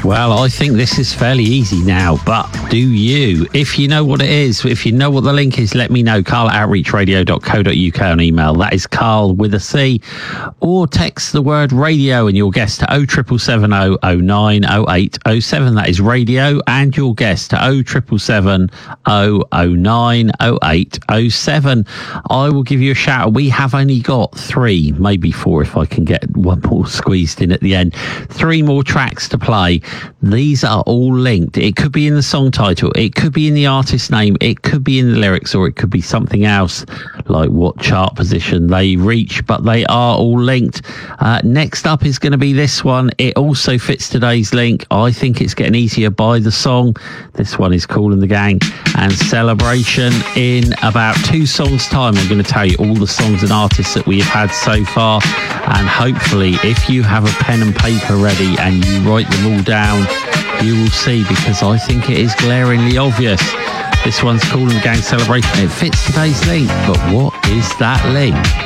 Well, I think this is fairly easy now, but do you? If you know what it is, if you know what the link is, let me know. Carl@outreachradio.co.uk on email. That is Carl with a C. Or text the word radio and you'll guess to 07770 09 08 07. That is radio and you'll guess to 07770 09 08 07. I will give you a shout. We have only got 3, maybe 4 if I can get one more squeezed in at the end. 3 more tracks to play. These are all linked. It could be in the song title, it could be in the artist name, it could be in the lyrics, or it could be something else like what chart position they reach, but they are all linked. Next up is going to be this one. It also fits today's link. I think it's getting easier by the song. This one is Kool and the Gang and Celebration. In about 2 songs time, I'm going to tell you all the songs and artists that we have had so far, and hopefully if you have a pen and paper ready and you write them all down, you will see, because I think it is glaringly obvious. This one's Kool and the Gang Celebration. It fits today's link, but what is that link?